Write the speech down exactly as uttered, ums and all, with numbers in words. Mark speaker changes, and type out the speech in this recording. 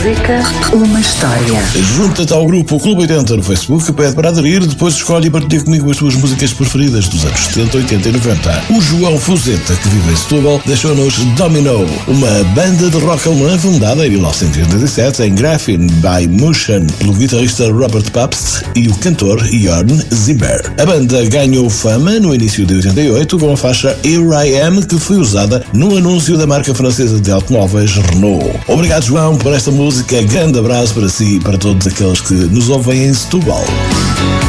Speaker 1: Uma história.
Speaker 2: Junta-te ao grupo Clube oitenta no Facebook, pede para aderir, depois escolhe e partilha comigo as tuas músicas preferidas dos anos setenta, oitenta e noventa. O João Fuzeta, que vive em Setúbal, deixou-nos Domino, uma banda de rock alemã fundada em mil novecentos e oitenta e sete em Graphene by Motion pelo guitarrista Robert Pabst e o cantor Jörn Zieber. A banda ganhou fama no início de oitenta e oito com a faixa Here I Am, que foi usada no anúncio da marca francesa de automóveis Renault. Obrigado, João, por esta música. Grande abraço para si e para todos aqueles que nos ouvem em Setúbal.